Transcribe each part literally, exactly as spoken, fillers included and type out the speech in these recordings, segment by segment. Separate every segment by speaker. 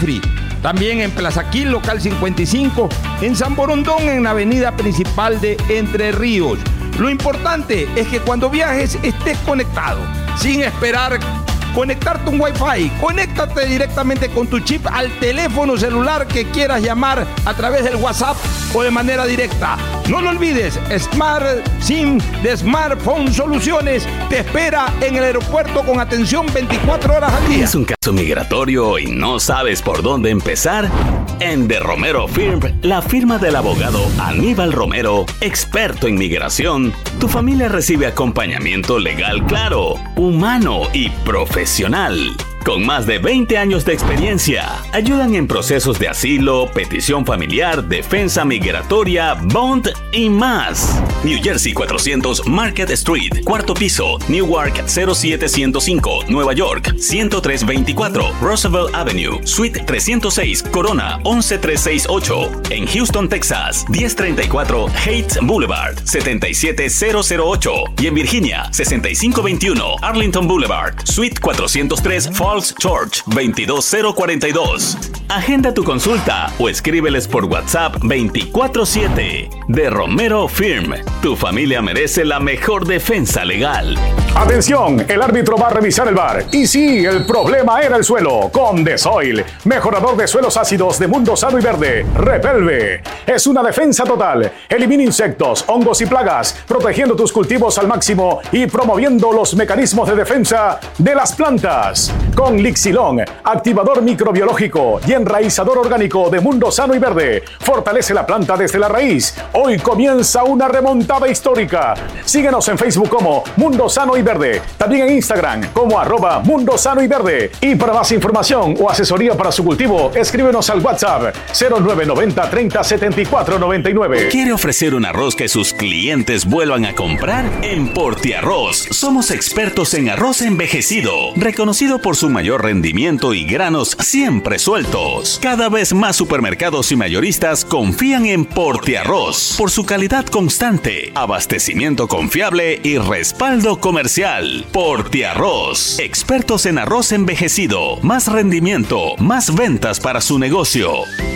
Speaker 1: Free. También en Plaza Quil, local cincuenta y cinco, en San Borondón, en la avenida principal de Entre Ríos. Lo importante es que cuando viajes estés conectado, sin esperar conectarte un Wi-Fi. Conéctate directamente con tu chip al teléfono celular que quieras llamar a través del WhatsApp o de manera directa. No lo olvides, Smart SIM de Smartphone Soluciones te espera en el aeropuerto con atención veinticuatro horas al día.
Speaker 2: ¿Es un caso migratorio y no sabes por dónde empezar? En The Romero Firm, la firma del abogado Aníbal Romero, experto en migración, tu familia recibe acompañamiento legal claro, humano y profesional. Con más de veinte años de experiencia, ayudan en procesos de asilo, petición familiar, defensa migratoria, bond y más. New Jersey cuatrocientos Market Street, cuarto piso, Newark cero siete cero cinco, Nueva York ciento tres veinticuatro, Roosevelt Avenue, Suite trescientos seis, Corona once mil trescientos sesenta y ocho. En Houston, Texas, diez treinta y cuatro Heights Boulevard, setenta y siete mil ocho. Y en Virginia, sesenta y cinco veintiuno Arlington Boulevard, Suite cuatrocientos tres, Falls Church, veintidós mil cuarenta y dos. Agenda tu consulta o escríbeles por WhatsApp veinticuatro siete. De Romero Firm, tu familia merece la mejor defensa legal.
Speaker 3: Atención, el árbitro va a revisar el V A R. Y sí, el problema era el suelo. Con Desoil, mejorador de suelos ácidos de Mundo Sano y Verde. Repelve. Es una defensa total. Elimina insectos, hongos y plagas, protegiendo tus cultivos al máximo y promoviendo los mecanismos de defensa de las plantas. Con Lixilon, activador microbiológico y enraizador orgánico de Mundo Sano y Verde. Fortalece la planta desde la raíz. Hoy comienza una remontada histórica. Síguenos en Facebook como Mundo Sano y Verde. También en Instagram como arroba Mundo Sano y Verde. Y para más información o asesoría para su cultivo, escríbenos al WhatsApp cero nueve noventa treinta setenta y cuatro noventa y nueve.
Speaker 2: ¿Quiere ofrecer un arroz que sus clientes vuelvan a comprar? En Portiarroz somos expertos en arroz envejecido, reconocido por su mayor rendimiento y granos siempre sueltos. Cada vez más supermercados y mayoristas confían en Portiarroz por su calidad constante, abastecimiento confiable y respaldo comercial. Portiarroz, expertos en arroz envejecido, más rendimiento, más ventas para su negocio.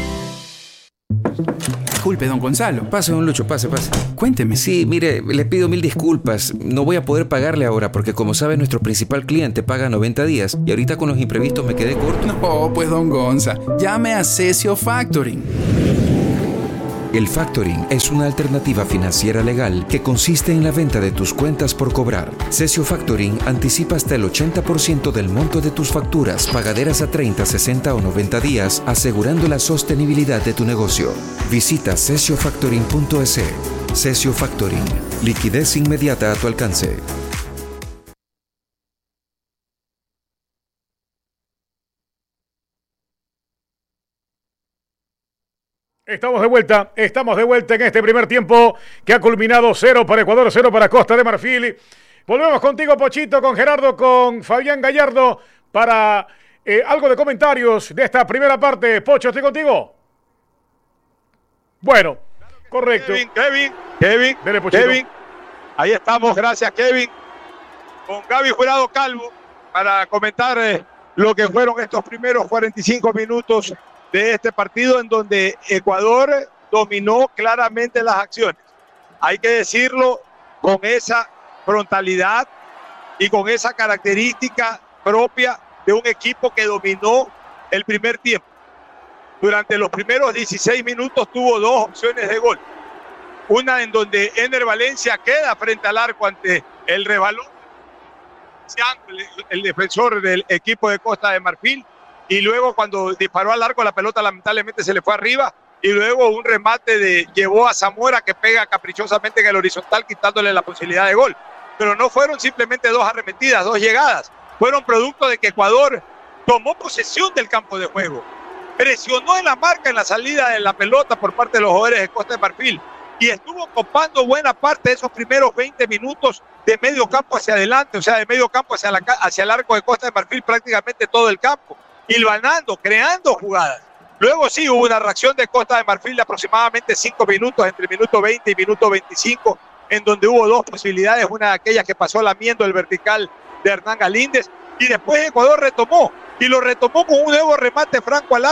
Speaker 4: Disculpe, don Gonzalo.
Speaker 5: Pase, don Lucho, pase, pase.
Speaker 4: Cuénteme.
Speaker 5: Sí, mire, le pido mil disculpas. No voy a poder pagarle ahora porque, como sabe, nuestro principal cliente paga noventa días y ahorita con los imprevistos me quedé corto.
Speaker 4: No, pues, don Gonza, llame a Cesio Factoring.
Speaker 5: El factoring es una alternativa financiera legal que consiste en la venta de tus cuentas por cobrar. Cesio Factoring anticipa hasta el ochenta por ciento del monto de tus facturas pagaderas a treinta, sesenta o noventa días, asegurando la sostenibilidad de tu negocio. Visita cesio factoring punto es. Cesio Factoring. Liquidez inmediata a tu alcance.
Speaker 3: Estamos de vuelta, estamos de vuelta en este primer tiempo que ha culminado cero para Ecuador, cero para Costa de Marfil. Volvemos contigo, Pochito, con Gerardo, con Fabián Gallardo para eh, algo de comentarios de esta primera parte. Pocho, ¿estoy contigo? Bueno, correcto.
Speaker 6: Kevin, Kevin, Kevin,
Speaker 3: Dele, Pochito.
Speaker 6: Kevin, ahí estamos, gracias Kevin, con Gaby Jurado Calvo para comentar eh, lo que fueron estos primeros cuarenta y cinco minutos de este partido en donde Ecuador dominó claramente las acciones. Hay que decirlo con esa frontalidad y con esa característica propia de un equipo que dominó el primer tiempo. Durante los primeros dieciséis minutos tuvo dos opciones de gol. Una en donde Ener Valencia queda frente al arco ante el rebalón, el defensor del equipo de Costa de Marfil. Y luego cuando disparó al arco la pelota lamentablemente se le fue arriba y luego un remate de llevó a Zamora que pega caprichosamente en el horizontal quitándole la posibilidad de gol. Pero no fueron simplemente dos arremetidas, dos llegadas. Fueron producto de que Ecuador tomó posesión del campo de juego. Presionó en la marca en la salida de la pelota por parte de los jugadores de Costa de Marfil y estuvo copando buena parte de esos primeros veinte minutos de medio campo hacia adelante, o sea, de medio campo hacia, la, hacia el arco de Costa de Marfil prácticamente todo el campo. Hilvanando, creando jugadas. Luego sí hubo una reacción de Costa de Marfil de aproximadamente cinco minutos, entre minuto veinte y minuto veinticinco, en donde hubo dos posibilidades, una de aquellas que pasó lamiendo el vertical de Hernán Galíndez, y después Ecuador retomó, y lo retomó con un nuevo remate franco al arco.